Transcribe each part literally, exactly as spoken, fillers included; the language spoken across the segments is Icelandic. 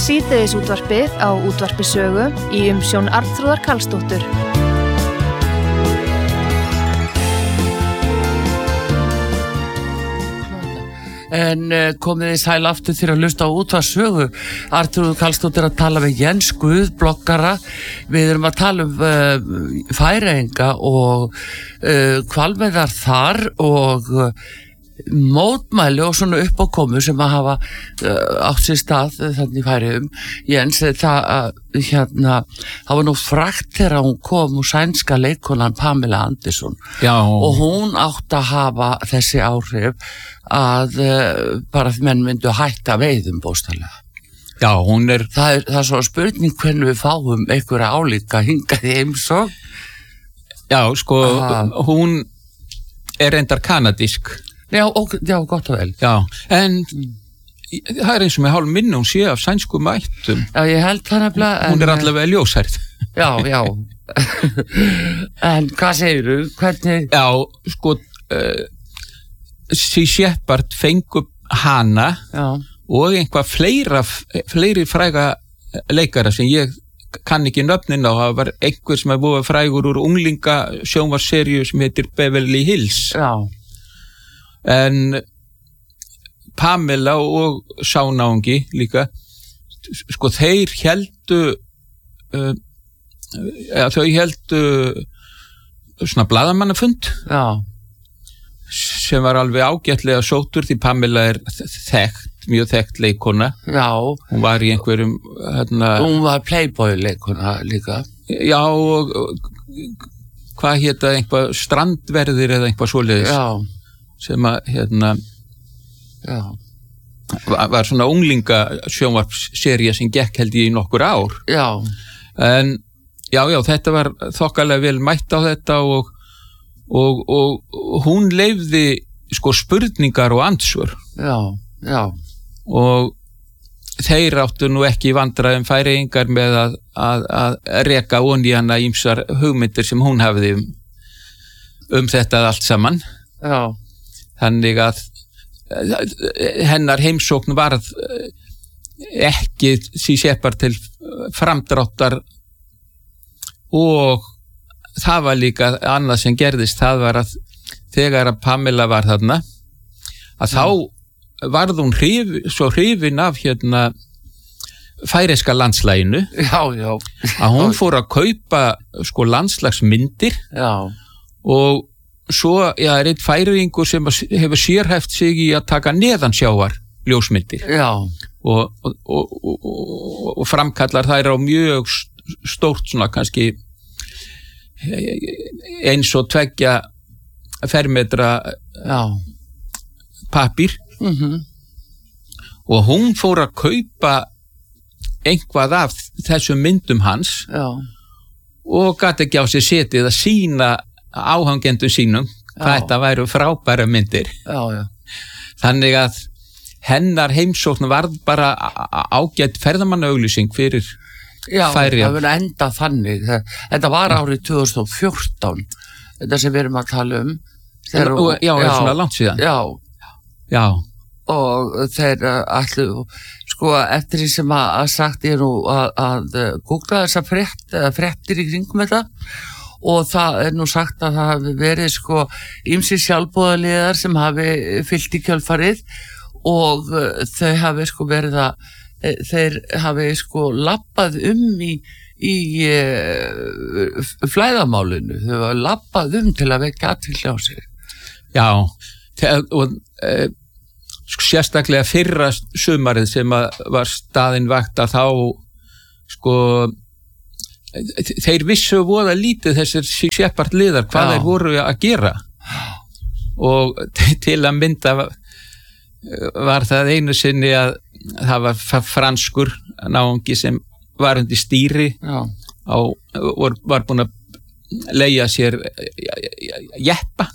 Síðdegisútvarpið á Útvarpi Sögu í umsjón Arnþrúðar Karlsdóttur. En uh, komið þið sæl aftur til að hlusta á Útvarpi Sögu. Arnþrúður Karlsdóttir að tala með Jens Guð, bloggara. Við erum að tala um uh, Færeyinga og uh, hvalveiðar þar og uh, mótmæli og svona uppákomu sem að hafa uh, átt sér stað þannig í Færeyjum. Jens, það uh, hérna, það var nú frægt þegar hún kom úr sænska leikkonan Pamela Anderson. Já. Og hún átt að hafa þessi áhrif að uh, bara því menn myndu hætta veiðum bóstalega. Já, hún er... Það er, það er svo spurning hvernig við fáum einhverja álíka hingað í heimsókn. Já, sko, Aha. hún er reyndar kanadísk. Já, og, já, gott og vel. Já, en það er eins og með hálf minni, hún sé af sænsku mættum. Já, ég held það nefnilega. Hún er allavega ljósærð. Já, já. En hvað segirðu? Hvernig? Já, sko, uh, Sea Shepherd fengu hana já. Og einhvað fleira, fleiri fræga leikara sem ég kann ekki nöfnin á. Það var einhver sem er búið frægur úr unglinga sjónvarseríu sem heitir Beverly Hills. Já. En Pamela og sánáungi líka, sko þeir héldu uh, ja, þau héldu svona blaðamannafund Já. sem var alveg ágætlega sóttur því Pamela er þekkt, mjög þekkt leikona. Já. Hún var í einhverjum hérna, hún var Playboy leikona líka. Já, og, og hvað hétta einhvað strandverðir eða einhvað svoleiðis. Já. Sem að hérna já. Var, var svona unglinga sjónvarpssería sem gekk held ég í nokkur ár. Já. En já, já, þetta var þokkalega vel mætt á þetta og, og, og, og hún leyfði sko spurningar og ansvör. Já, já. Og þeir áttu nú ekki vandræðum Færeyingar með að, að, að reka onni hana ýmsar hugmyndir sem hún hafði um, um þetta allt saman. Já. Þannig að hennar heimsókn varð ekki Sea Shepherd til framdráttar og það var líka annað sem gerðist, það var að þegar að Pamela var þarna að þá varð hún hrif, svo hrifin af hérna færeyska landslæginu. Já, já. Að hún fór að kaupa sko landslagsmyndir. Já. Og svo, já, er einn færeyingur sem hefur sérhæft sig í að taka neðansjávar ljósmyndir. Já. Og, og, og, og, og framkallar þær á mjög stórt svona kannski eins og tveggja fermetra já. Pappír. Mhm. Og hún fór að kaupa einhvað af þessum myndum hans. Já. Og gat ekki á sig setið að sína áhangendum sínum hvað já. Þetta væru frábæra myndir. Já, já. Þannig að hennar heimsókn varð bara ágætt ferðamannaauglýsing fyrir Færeyja. Já, það verður enda þannig. Þetta var árið tvö þúsund og fjórtán, þetta sem við erum að tala um. Þeir, og, já, já, er svona langt síðan. Já. Já. Og þeir allir, sko, eftir því sem að, að sagt ég nú að, að googla þessa frétt, fréttir í kringum þetta. Og það er nú sagt að það hafi verið sko ýmsir sjálfboðaliðar sem hafi fyllt í kjölfarið og þau hafi sko verið að þeir hafi sko labbað um í, í uh, flæðamálinu, þau hafi labbað um til að vekja athygli á sig. Já, og uh, sérstaklega fyrra sumarið sem að var staðinn vakta þá sko þeir vissu voða lítið þessir Sea Shepherd liðar hvað já. Þeir voru að gera og til að mynda var það einu sinni að það var franskur náungi sem var undir stýri á, var, var búin að leigja sér jeppa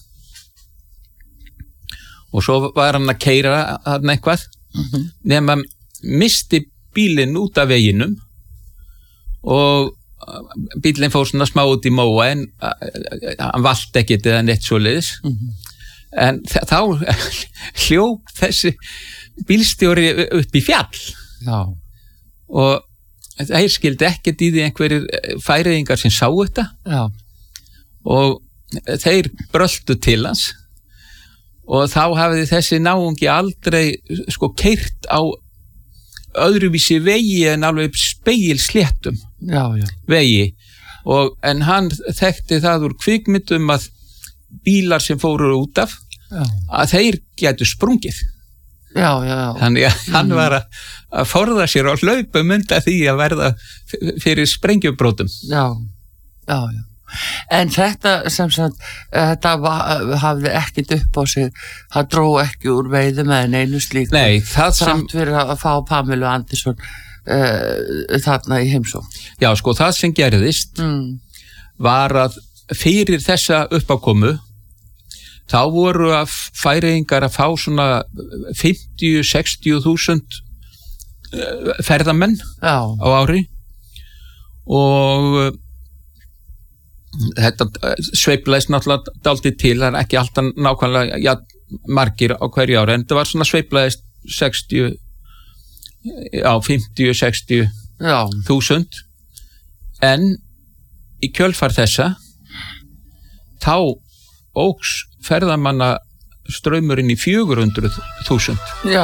og svo var hann að keyra hann eitthvað mm-hmm. nema misti bílinn út af veginum og bílinn fór svona smá út í móa en hann valt ekkert eða neitt svoleiðis mm-hmm. en þá hljóp þessi bílstjóri upp í fjall Já. og þeir skildi ekkert í því einhverjir færiðingar sem sá þetta Já. og þeir bröldu til hans og þá hafði þessi náungi aldrei sko keyrt á öðruvísi vegi en alveg spegilsléttum Já, já. vegi og en hann þekkti það úr kvikmyndum að bílar sem fóru út af Já. að þeir gætu sprungið. Já, já, já. Þannig að hann var að, að forða sér á hlaupum undan því að verða fyrir sprengjubrótum. Já, já, já. En þetta sem sagt, þetta var, hafði ekkit upp á sig, það dró ekki úr veiðum eða neinu slíku. Nei, það sem... Þrátt fyrir að fá Pamelu Andersson uh, þarna í heimsókn. Já, sko, það sem gerðist mm. var að fyrir þessa uppákomu þá voru að færiðingar að fá svona fimmtíu til sextíu þúsund ferðamenn Já. á ári og þetta sveiflaðist náttúrulega dálítið til, það er ekki alltaf nákvæmlega ja, margir á hverju ári en þetta var svona sveiflaðist sextíu á fimmtíu til sextíu þúsund en í kjölfar þessa þá óks ferðamanna straumurinn í fjögur hundruð þúsund. Já.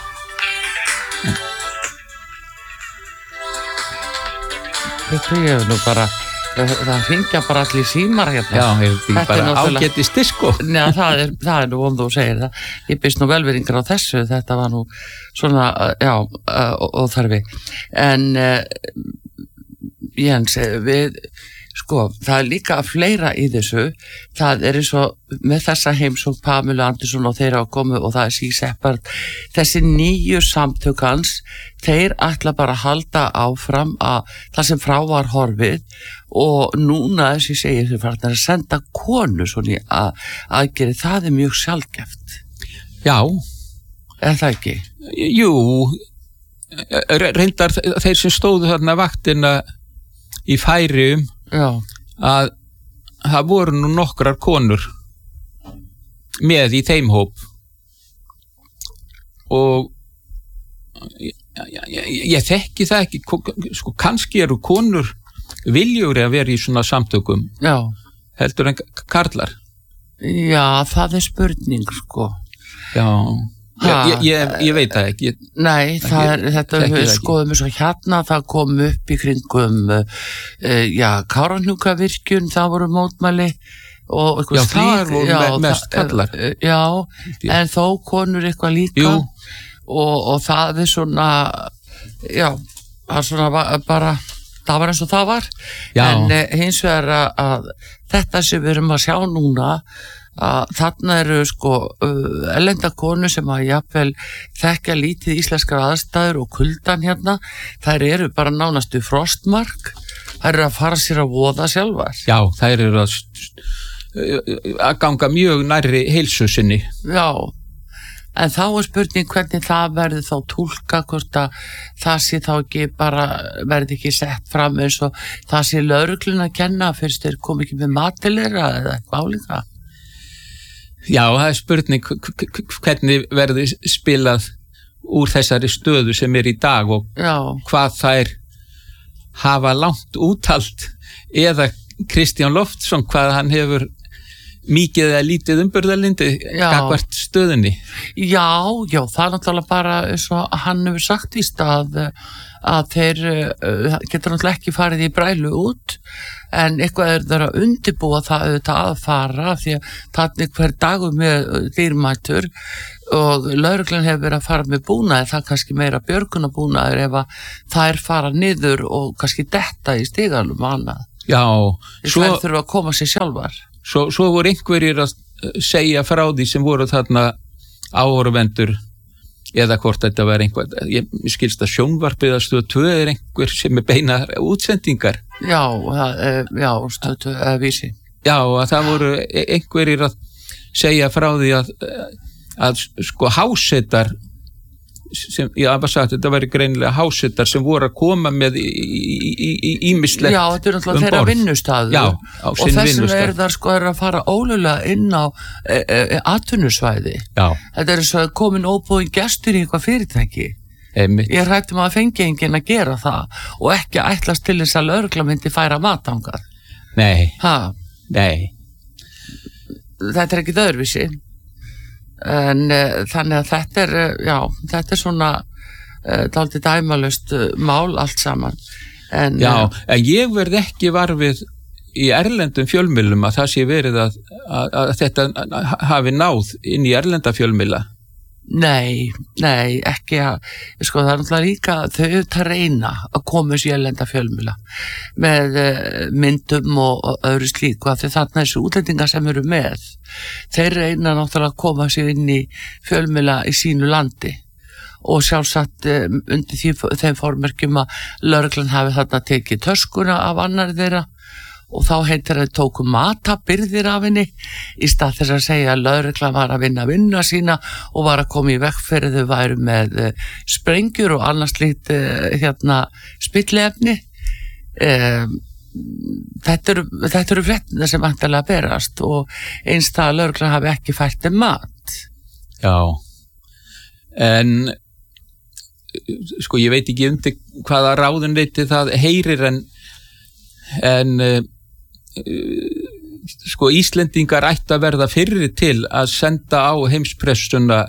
Þetta er nú bara, það hringja bara allir símar hérna. Já, er þetta bara náttúrulega... ágætis disko. Nei, það er, það er nú om þú segir það. Ég byrst nú velveringar á þessu, þetta var nú svona, já, óþarfi. En, uh, Jens, við... Sko, það er líka fleira í þessu, það er eins og með þessa heimsókn Pamelu Andersson og þeir hafa komið og það er síseppart, þessi nýju samtökans, þeir ætla bara að halda áfram að það sem frá var horfið og núna þess ég segi þau farnar að senda konu svona í að aðgeri, það er mjög sjaldgæft. Já. Er það ekki? Jú, reyndar þeir sem stóðu þarna vaktina í Færeyjum Já. að það voru nú nokkrar konur með í þeim hóp og ég, ég, ég þekki það ekki sko kannski eru konur viljugri að vera í svona samtökum Já. heldur en karlar. Já, það er spurning sko. Já. Ég, ég, ég, ég veit það ekki. Ég, Nei, það er, þetta við skoðum eins og hérna, það kom upp í kringum, uh, já, Kárahnjúkavirkjun, það voru mótmæli og eitthvað já, slík. Já, það voru me mest kallar. Uh, já, en þó konur eitthvað líka og, og það er svona, já, það er svona bara, það var eins og það var. Já. En uh, hins vegar að, að þetta sem við erum að sjá núna, að þarna eru sko uh, erlenda konu sem að jafnvel þekkja lítið íslenskar aðstæður og kuldan hérna, þær eru bara nánastu frostmark, þær eru að fara sér að voða sjálfar. Já, þær eru að, að ganga mjög nærri heilsu sinni. Já, en þá er spurning hvernig það verður þá túlka, hvort að það sé þá ekki bara, verður ekki sett fram eins og það sé lögreglun að kenna fyrst þeir kom ekki með matilera eða eitthvað álíka. Já, það er spurning hvernig verður spilað úr þessari stöðu sem er í dag og Já. Hvað þær hafa langt úttalt eða Kristján Loftsson hvað hann hefur mikið eða lítið umburðarlyndi gagnvart stöðunni. Já, já, það er náttúrulega bara eins og hann hefur sagt víst að, að þeir uh, getur náttúrulega ekki farið í brælu út en eitthvað er þeir að undirbúa það auðvitað að fara því að þannig hver dagur með dýrmætur og lögreglan hefur verið að fara með búnaði, það er kannski meira björgunarbúnaður ef að þær fara niður og kannski detta í stiganum og annað. Já. Svo þær þurfa að koma sér sjálfar. Svo, svo voru einhverjir að segja frá því sem voru þarna áhorfendur eða hvort þetta var einhver, ég skilst að sjónvarpið að stöð tvö er einhver sem er beina útsendingar. Já, já, stöð tvö eða vísi. Já, að það voru einhverjir að segja frá því að, að sko hásetar sem, ég hafa sagt, þetta væri greinilega hásetar sem voru að koma með ímislegt Já, þetta er náttúrulega þeirra vinnustaður. Já, á sinn vinnustað. Og þessum er það sko er að fara ólulega inn á e, e, atvinnusvæði. Já. Þetta er svo komin óbúin gestur í eitthvað fyrirtæki. Einmitt. Ég hrættum að fengi enginn að gera það og ekki ætlast til þess að lögregla myndi færa matangað. Nei, Ha, nei, þetta er ekki öðruvísi. En uh, þannig að þetta er, uh, já, þetta er svona uh, dálítið dæmalust uh, mál allt saman. En, já, uh, en ég verð ekki varfið í erlendum fjölmiðlum að það sé verið að, að, að þetta hafi náð inn í erlenda fjölmiðla. Nei, nei, ekki að, sko það er náttúrulega líka þau auðvitað reyna að koma sér erlenda fjölmiðla með uh, myndum og, og öðru slíku að því þarna þessu útlendingar sem eru með, þeir reyna náttúrulega að koma sér inn í fjölmiðla í sínu landi og sjálfsagt uh, undir því, þeim formerkjum að lögreglan hafi þarna tekið töskuna af annari þeirra og þá heitir að tóku matabirgðir af henni í stað þess að segja að lögreglan var að vinna vinna sína og var að koma í veg fyrir þau væru með uh, sprengjur og annars lít uh, hérna spillefni. Um, þetta eru, þetta eru fréttina sem vantarlega berast og eins það að lögreglan hafi ekki fært þeim mat. Já, en sko ég veit ekki undir hvaða ráðunleyti það heyrir en, en uh, sko Íslendingar ætti að verða fyrri til að senda á heimspressuna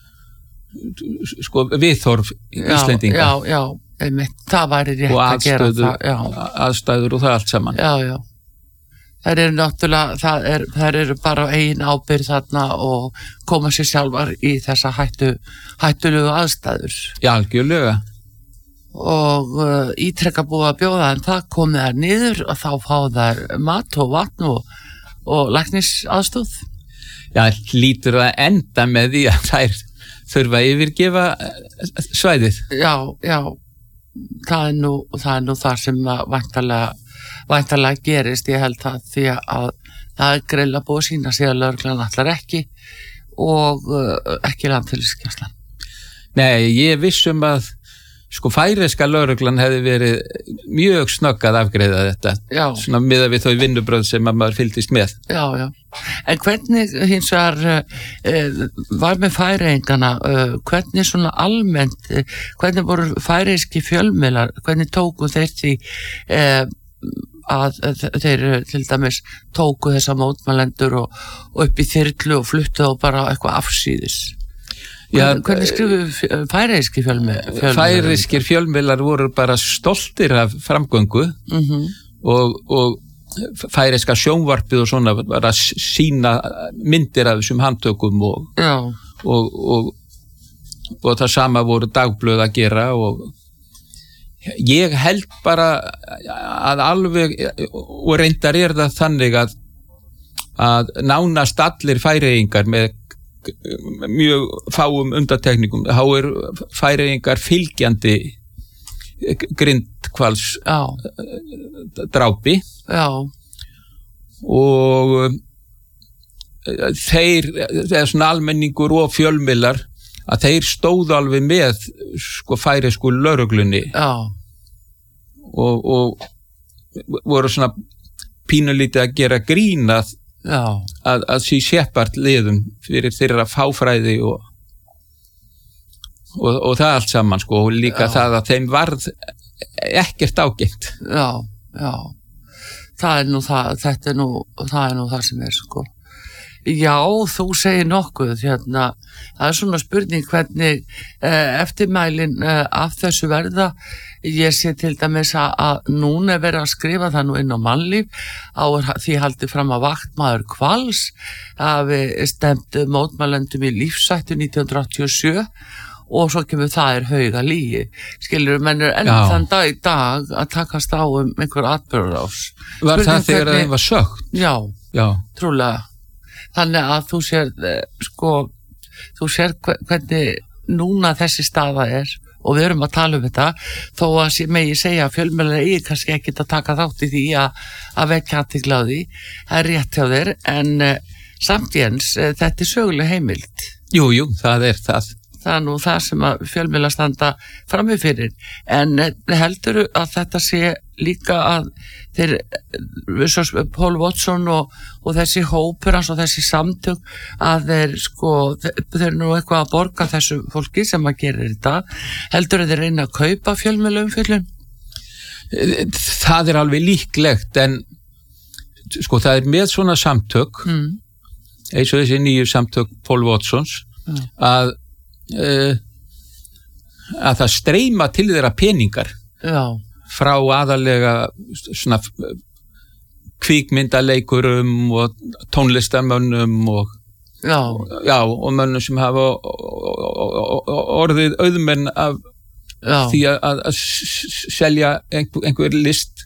sko viðhorf Íslendinga já, já, já, einmitt, það væri rétt að gera það já. aðstæður og það allt saman já, já, þær eru náttúrulega það er, þær eru bara eigin ábyrgð þarna og koma sér sjálfar í þessa hættu, hættulegu aðstæður já, algjörlega og uh, ítrekka búið að bjóða en það komið þær niður og þá fá þær mat og vatn og, og læknisaðstoð. Já, lítur að enda með því að þær þurfa að yfirgefa svæðið. Já, já, það er nú það, er nú það sem væntanlega, væntanlega gerist, ég held það því að það er greinilega búið að sýna sig að lögreglan ætlar ekki og uh, ekki landhelgisgæslan. Nei, ég vissum að sko færeska lögreglan hefði verið mjög snögg að afgreiða þetta já. Svona miðað við þau vinnubröð sem að maður fylgdist með já, já. En hvernig hins vegar uh, var með færeyingana uh, hvernig svona almennt uh, hvernig voru færeyski fjölmiðlar hvernig tóku þeir því uh, að uh, þeir til dæmis tóku þessa mótmælendur og, og upp í þyrlu og fluttu og bara eitthvað afsíðis Já, hvernig skrifu færeyski fjölmiðlar? Færeyskir fjölmiðlar voru bara stoltir af framgöngu mm-hmm. og, og færeyska sjónvarpið og svona var að sína myndir af þessum handtökum og, og, og, og það sama voru dagblöð að gera og ég held bara að alveg og reyndar er það þannig að, að nánast allir færeyingar með mjög fáum undantekningum þá er færeyingar fylgjandi grindhvals drápi já. og þeir eða svona almenningur og fjölmiðlar að þeir stóðu alveg með sko færeysku lögreglunni og, og voru svona pínulítið að gera grín að að, að sí Shepard liðum fyrir þeirra fáfræði og, og, og það allt saman sko og líka já. Það að þeim varð ekkert ágengt já, já það er nú það, þetta er nú það er nú það sem er sko já, þú segir nokkuð hérna, það er svona spurning hvernig eh, eftirmælin eh, af þessu verða ég sé til dæmis að, að núna er verið að skrifa það nú inn á Mannlíf á því haldið fram að vaktmaður Hvals hafi stemt mótmælendum í lífshættu nítján hundruð áttatíu og sjö og svo kemur það er hauga lygi skilur, menn er enn þann dag í dag að takast á um einhver atburðarás var það þegar það var sögt? Já, já, trúlega þannig að þú sér sko, þú sér hvernig núna þessi staða er og við erum að tala um þetta þó að megi segja að fjölmiðlar eigi kannski ekkert að taka þátt í því að, að vekja athygli á því það er rétt hjá þér en uh, samt Jens, uh, þetta er söguleg heimild Jú, jú, það er það það er nú það sem að fjölmiðla standa frammi fyrir. En heldur að þetta sé líka að þeir, Paul Watson og, og þessi hópur hans og þessi samtök, að þeir sko, þeir eru nú eitthvað að borga þessu fólki sem að gera þetta, heldur að þeir reyna að kaupa fjölmiðla umfjöllun? Það er alveg líklegt, en sko það er með svona samtök, mm. eins og þessi nýju samtök Paul Watsons, mm. að Uh, að það streyma til þeirra peningar já. Frá aðalega svona kvikmyndaleikurum og tónlistarmönnum og, já. Já, og mönnum sem hafa orðið auðmenn af já. Því að, að selja einhver, einhver list,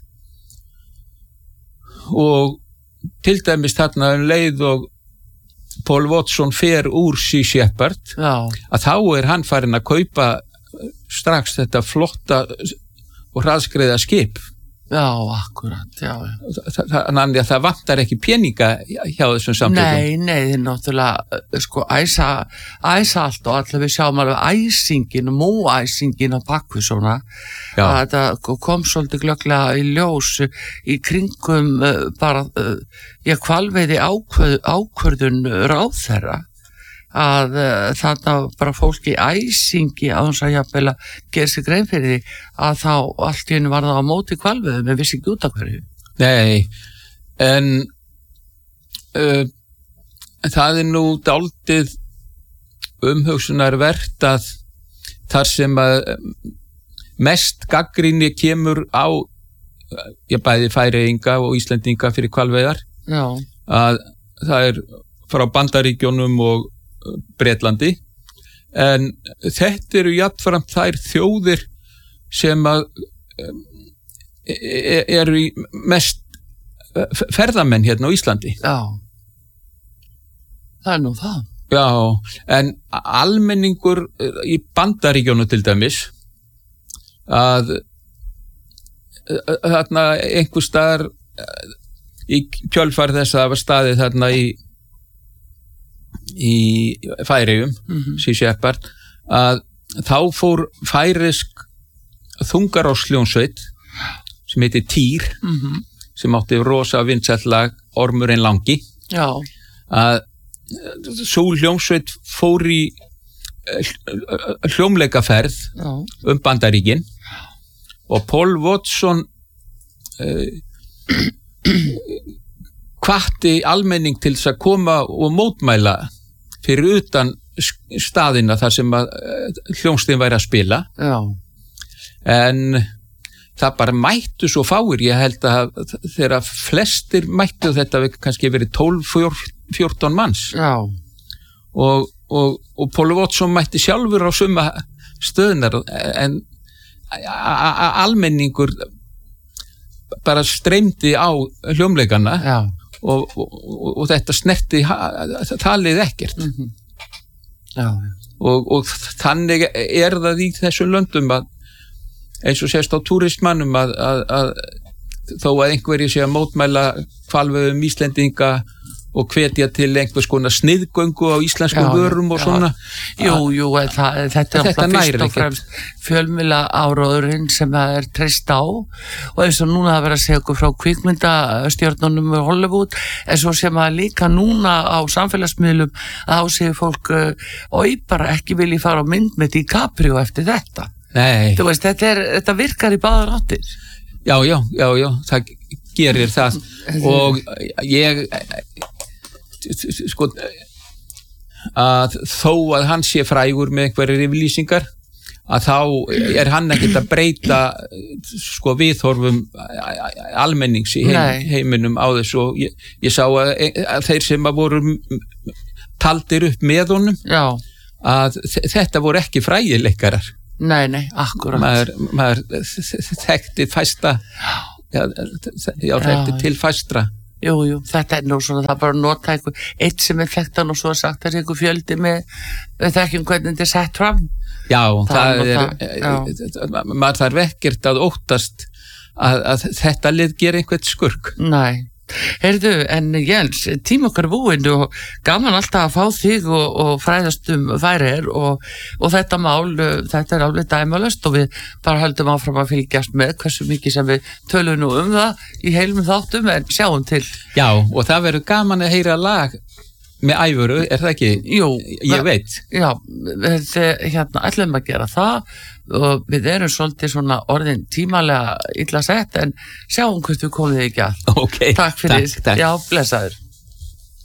og til dæmis þarna um leið og Paul Watson fer úr Sea Shepherd, já. Að þá er hann farin að kaupa strax þetta flotta og hraðskreiða skip. Já, akkurat, já. Þannig að það vantar ekki peninga hjá þessum samtökum. Nei, nei, þið náttúrulega, sko, æsa, æsa allt og allir við sjáum alveg æsingin, móæsingin á bakvið svona, já. Að þetta kom svolítið glögglega í ljós í kringum uh, bara, uh, ég hvalveiði ákvörð, ákvörðun ráðherra, að uh, þarna bara fólk í æsingi á þess að jafnvel að gera sig grein fyrir því að þá allt í henni var það á móti hvalveiðum en vissi ekki út af hverju. Nei, en uh, það er nú dálítið umhugsunarvert að þar sem að mest gagnrýni kemur á ég bæði Færeyinga og Íslendinga fyrir hvalveiðar, já. Að það er frá Bandaríkjunum og Bretlandi, en þetta eru jafnframt þær þjóðir sem að eru mest ferðamenn hérna á Íslandi. Já, það er nú það. Já, en almenningur í Bandaríkjunum til dæmis, að þarna einhver staðar í kjölfar þess að það var staðið þarna í í Færeyjum, mm-hmm. Sea Shepherd, að þá fór færeysk þungaráshljónsveit sem heitir Týr, mm-hmm. sem átti rosa vinsælt lag Ormurinn langi, já. Að sú hljónsveit fór í hljómleikaferð já. Um Bandaríkin, og Paul Watson uh, hvatti almenning til þess að koma og mótmæla fyrir utan staðina þar sem að hljómsveitin væri að spila, já. En það bara mættu svo fáir, ég held að þegar flestir mættu, þetta við kannski verið tólf fjórtán manns, já. Og, og, og Paul Watson mætti sjálfur á suma stöðnar, en almenningur bara streymdi á hljómleikana, já. Og, og, og þetta snerti talið ekkert, mm-hmm. já. Og, og þannig er það í þessum löndum að eins og sést á túristmannum að, að, að þó að einhverjir sé að mótmæla hvalveiðum Íslendinga og hvetja til einhvers konar sniðgöngu á íslenskum vörum og svona. Jú, jú, það, þetta er alltaf fyrst og fremst fjölmiðla áróðurinn sem það er treyst á, og eins og núna það verið að segja okkur frá kvikmyndastjörnunum í Hollywood, en svo sem að líka núna á samfélagsmiðlum að þá segir fólk oi, bara ekki vilji fara á mynd með DiCaprio eftir þetta. Nei. Þú veist, þetta, er, þetta virkar í báðar áttir. Já, já, já, já, það gerir það og ég sko að þó að hann sé frægur með einhverjir yfirlýsingar, að þá er hann ekkert að breyta sko viðhorfum almennings í heim, heiminum á þessu, og ég, ég sá að, að þeir sem að voru taldir upp með honum, já. Að þetta voru ekki frægileikarar. Nei, nei, akkurat. Maður, maður þekkti fæsta, já, já þekkti til fæstra. Jú, jú, þetta er nú svona, það bara nota einhver, eitt sem er þekktan og svo sagt að það er einhver fjöldi með, við þekkjum hvernig þetta er sett fram. Já, það, það er, það, maður þarf ekkert að óttast að, að þetta lið gerir einhvert skurk. Nei, Heyrðu, en Jens, tíma okkar er búinn og gaman alltaf að fá þig og, og fræðast um Færeyjar og, og þetta mál, þetta er alveg dæmalöst og við bara höldum áfram að fylgjast með hversu mikið sem við tölum nú um það í heilum þáttum en sjáum til. Já, og það verður gaman að heyra lag með Ævöru, er það ekki? Jú. Ég veit. Já, við hérna ætlum að gera það og við erum svolítið svona orðin tímalega illa sett en sjáum hvert við komum þig ekki að. Ok, Takk fyrir. takk, takk. Já, blessaður.